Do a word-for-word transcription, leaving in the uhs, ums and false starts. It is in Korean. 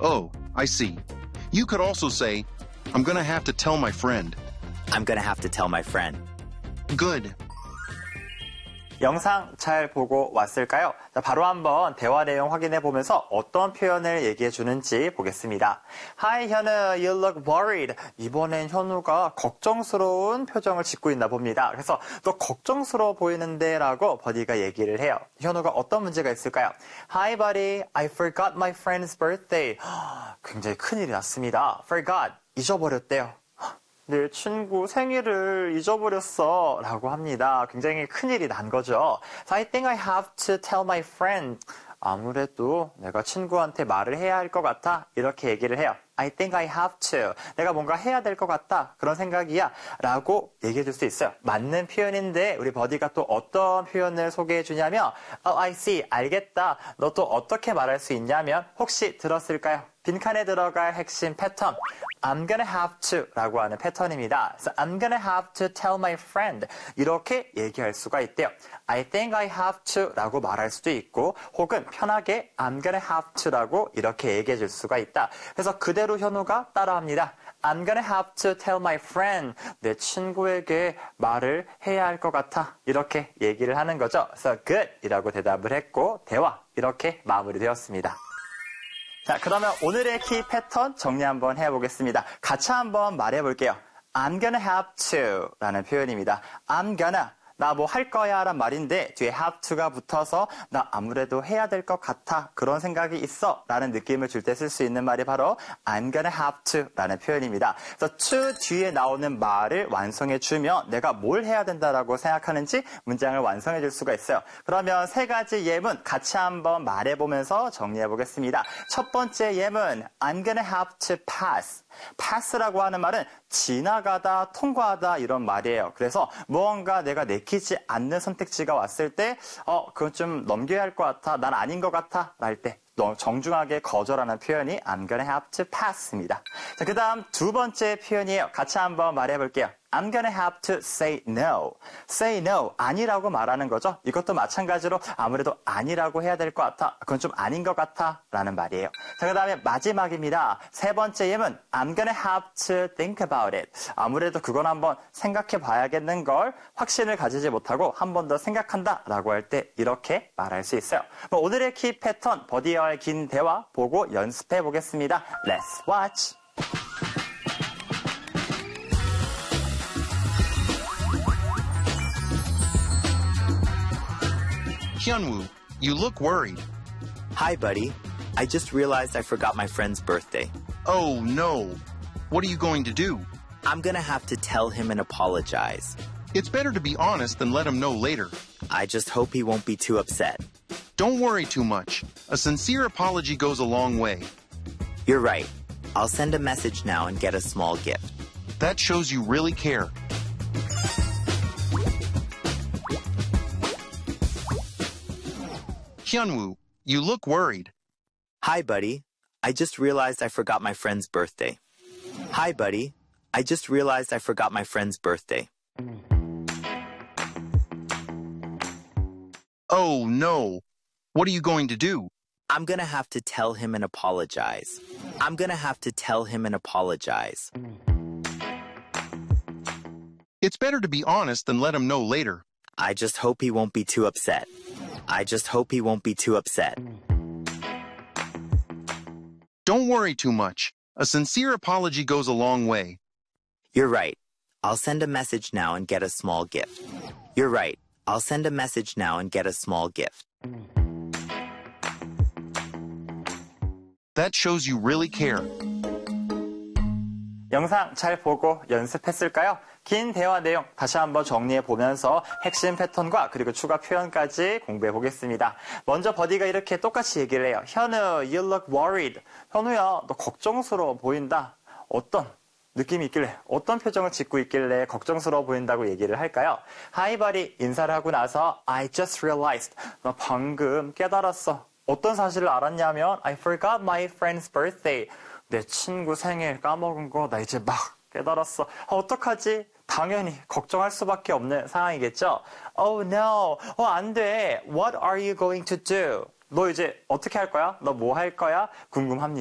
Oh, I see. You could also say, I'm gonna have to tell my friend. I'm gonna have to tell my friend. Good. 영상 잘 보고 왔을까요? 자, 바로 한번 대화 내용 확인해 보면서 어떤 표현을 얘기해 주는지 보겠습니다. Hi, 현우, you look worried. 이번엔 현우가 걱정스러운 표정을 짓고 있나 봅니다. 그래서 너 걱정스러워 보이는데 라고 버디가 얘기를 해요. 현우가 어떤 문제가 있을까요? Hi, buddy. I forgot my friend's birthday. 굉장히 큰일이 났습니다. Forgot. 잊어버렸대요. 내 친구 생일을 잊어버렸어 라고 합니다. 굉장히 큰일이 난 거죠. So I think I have to tell my friend. 아무래도 내가 친구한테 말을 해야 할 것 같아. 이렇게 얘기를 해요. I think I have to. 내가 뭔가 해야 될 것 같다. 그런 생각이야. 라고 얘기해 줄 수 있어요. 맞는 표현인데 우리 버디가 또 어떤 표현을 소개해 주냐면 Oh, I see. 알겠다. 너 또 어떻게 말할 수 있냐면 혹시 들었을까요? 빈칸에 들어갈 핵심 패턴. I'm gonna have to 라고 하는 패턴입니다. So I'm gonna have to tell my friend. 이렇게 얘기할 수가 있대요. I think I have to 라고 말할 수도 있고 혹은 편하게 I'm gonna have to 라고 이렇게 얘기해 줄 수가 있다. 그래서 그대로 현우가 따라합니다. I'm gonna have to tell my friend. 내 친구에게 말을 해야 할 것 같아. 이렇게 얘기를 하는 거죠. So good 이라고 대답을 했고 대화 이렇게 마무리되었습니다. 자, 그러면 오늘의 키 패턴 정리 한번 해보겠습니다. 같이 한번 말해볼게요. I'm gonna have to 라는 표현입니다. I'm gonna 나 뭐 할 거야 란 말인데 뒤에 have to가 붙어서 나 아무래도 해야 될 것 같아 그런 생각이 있어 라는 느낌을 줄 때 쓸 수 있는 말이 바로 I'm gonna have to 라는 표현입니다. 그래서 to 뒤에 나오는 말을 완성해 주면 내가 뭘 해야 된다라고 생각하는지 문장을 완성해 줄 수가 있어요. 그러면 세 가지 예문 같이 한번 말해 보면서 정리해 보겠습니다. 첫 번째 예문 I'm gonna have to pass. pass라고 하는 말은 지나가다, 통과하다 이런 말이에요. 그래서 무언가 내가 내키지 않는 선택지가 왔을 때 어, 그건 좀 넘겨야 할 것 같아. 난 아닌 것 같아. 랄 때 정중하게 거절하는 표현이 I'm gonna have to pass입니다. 자, 그 다음 두 번째 표현이에요. 같이 한번 말해볼게요. I'm gonna have to say no. say no. 아니라고 말하는 거죠. 이것도 마찬가지로 아무래도 아니라고 해야 될 것 같아. 그건 좀 아닌 것 같아. 라는 말이에요. 자, 그 다음에 마지막입니다. 세 번째 예문. I'm gonna have to think about it. 아무래도 그건 한번 생각해 봐야겠는 걸 확신을 가지지 못하고 한 번 더 생각한다. 라고 할 때 이렇게 말할 수 있어요. 오늘의 키 패턴, 버디와의 긴 대화 보고 연습해 보겠습니다. Let's watch. Hyunwoo, you look worried. Hi, buddy. I just realized I forgot my friend's birthday. Oh, no. What are you going to do? I'm gonna have to tell him and apologize. It's better to be honest than let him know later. I just hope he won't be too upset. Don't worry too much. A sincere apology goes a long way. You're right. I'll send a message now and get a small gift. That shows you really care. Hyunwoo, you look worried. Hi, buddy. I just realized I forgot my friend's birthday. Hi, buddy. I just realized I forgot my friend's birthday. Oh, no. What are you going to do? I'm gonna have to tell him and apologize. I'm gonna have to tell him and apologize. It's better to be honest than let him know later. I just hope he won't be too upset. I just hope he won't be too upset. Don't worry too much. A sincere apology goes a long way. You're right. I'll send a message now and get a small gift. You're right. I'll send a message now and get a small gift. That shows you really care. 영상 잘 보고 연습했을까요? 긴 대화 내용 다시 한번 정리해 보면서 핵심 패턴과 그리고 추가 표현까지 공부해 보겠습니다. 먼저 버디가 이렇게 똑같이 얘기를 해요. 현우, you look worried. 현우야, 너 걱정스러워 보인다. 어떤 느낌이 있길래, 어떤 표정을 짓고 있길래 걱정스러워 보인다고 얘기를 할까요? Hi, buddy. 인사를 하고 나서 I just realized. 나 방금 깨달았어. 어떤 사실을 알았냐면 I forgot my friend's birthday. 내 친구 생일 까먹은 거 나 이제 막 깨달았어. 아, 어떡하지? 당연히 걱정할 수밖에 없는 상황이겠죠? Oh no. 어, 안 돼. What are you going to do? 너 이제 어떻게 할 거야? 너 뭐 할 거야? 궁금합니다.